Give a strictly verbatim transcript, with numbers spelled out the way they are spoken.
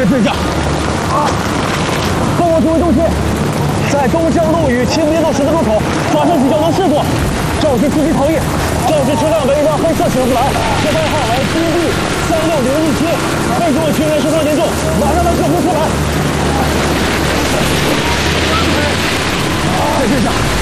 跟队长，啊！报告指挥中心，在东江路与秦滨路十字路口发生起交通事故，肇事司机逃逸，肇事车辆为一辆黑色雪佛兰，车牌号为 B B 三六零一七，被重群人受伤严重，马上让救护车来。跟队长。